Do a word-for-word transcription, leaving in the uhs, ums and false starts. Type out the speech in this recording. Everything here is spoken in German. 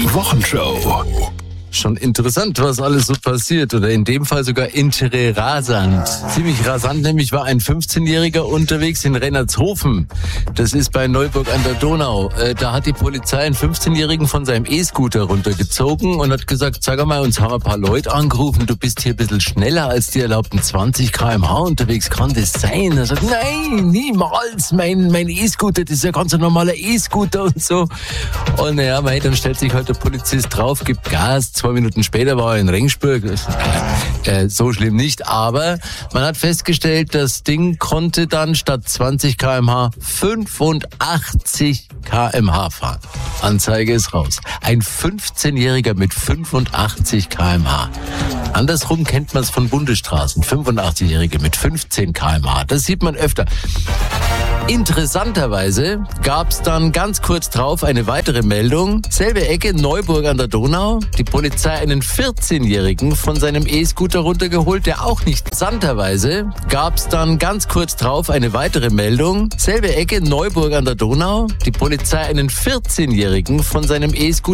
Wochenshow. Schon interessant, was alles so passiert. Oder in dem Fall sogar rasant. Ziemlich rasant, nämlich war ein fünfzehnjähriger unterwegs in Rennertshofen. Das ist bei Neuburg an der Donau. Äh, da hat die Polizei einen fünfzehnjährigen von seinem E-Scooter runtergezogen und hat gesagt, sag mal, uns haben ein paar Leute angerufen, du bist hier ein bisschen schneller als die erlaubten zwanzig Kilometer pro Stunde unterwegs. Kann das sein? Er sagt, nein, niemals. Mein, mein E-Scooter, das ist ja ganz ein normaler E-Scooter und so. Und naja, dann stellt sich halt der Polizist drauf, gibt Gas. Zwei Minuten später war er in Ringsburg. Äh, so schlimm nicht, aber man hat festgestellt, das Ding konnte dann statt zwanzig Kilometer pro Stunde fünfundachtzig Kilometer pro Stunde fahren. Anzeige ist raus. Ein fünfzehnjähriger mit fünfundachtzig Kilometer pro Stunde. Andersrum kennt man es von Bundesstraßen. fünfundachtzigjährige mit fünfzehn Kilometer pro Stunde. Das sieht man öfter. Interessanterweise gab es dann ganz kurz drauf eine weitere Meldung. Selbe Ecke, Neuburg an der Donau. Die Polizei einen vierzehnjährigen von seinem E-Scooter runtergeholt, der auch nicht. Interessanterweise gab es dann ganz kurz drauf eine weitere Meldung. Selbe Ecke, Neuburg an der Donau. Die Polizei einen vierzehnjährigen von seinem E-Scooter